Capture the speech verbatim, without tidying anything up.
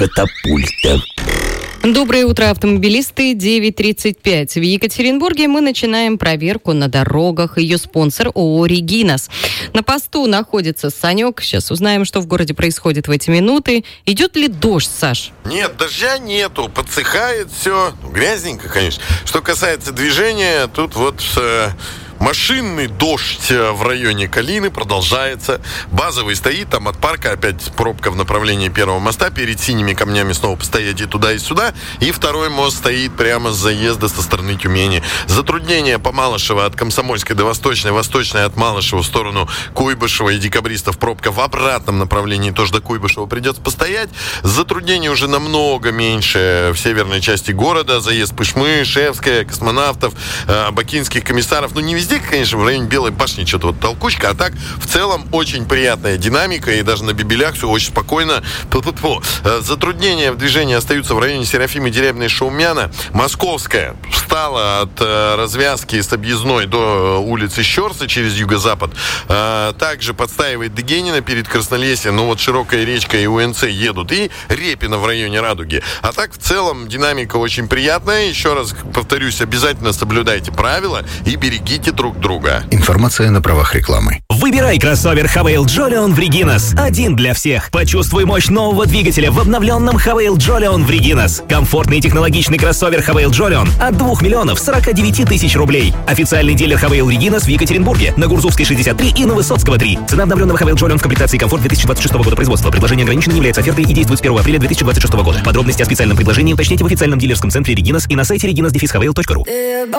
катапульта. Доброе утро, автомобилисты. девять тридцать пять. В Екатеринбурге мы начинаем проверку на дорогах. Ее спонсор ООО «Регинас». На посту находится Санек. Сейчас узнаем, что в городе происходит в эти минуты. Идет ли дождь, Саш? Нет, дождя нету. Подсыхает все. Грязненько, конечно. Что касается движения, тут вот... Э... Машинный дождь в районе Калины продолжается. Базовый стоит, там от парка опять пробка в направлении Первого моста. Перед синими камнями снова постоять и туда, и сюда. И второй мост стоит прямо с заезда со стороны Тюмени. Затруднения по Малышево от Комсомольской до Восточной, Восточной от Малышева в сторону Куйбышева и Декабристов. Пробка в обратном направлении тоже до Куйбышева придется постоять. Затруднений уже намного меньше в северной части города. Заезд Пышмы, Шевская, Космонавтов, Бакинских комиссаров. Ну, не везде, конечно, в районе Белой башни что-то вот толкучка, а так в целом очень приятная динамика, и даже на Бибелях все очень спокойно. Пу-пу-пу. Затруднения в движении остаются в районе Серафимы Дерябиной, Шаумяна. Московская встала от э, развязки с объездной до улицы Щерса через юго-запад. Э, также подстаивает Дегенина перед Краснолесьем, ну вот Широкая речка и УНЦ едут, и Репино в районе Радуги. А так в целом динамика очень приятная. Еще раз повторюсь, обязательно соблюдайте правила и берегите друг друга. Информация на правах рекламы. Выбирай кроссовер Хавейл Джолион в Регинас. Один для всех. Почувствуй мощь нового двигателя в обновленном Хавейл Джолион в Регинас. Комфортный и технологичный кроссовер Хавейл Джолион от двух миллионов сорок девять тысяч рублей. Официальный дилер Хавейл Регинас в Екатеринбурге. На Гурзувской шестьдесят три и на Высоцкого три. Цена обновленного Хавейл Джолион в комплектации комфорт две тысячи двадцать шестого года производства. Предложение ограничено, не является офертой и действует с первого апреля две тысячи двадцать шестого года. Подробности о специальном предложении уточните в официальном дилерском центре Регинас и на сайте reginas dash хавейл точка ру.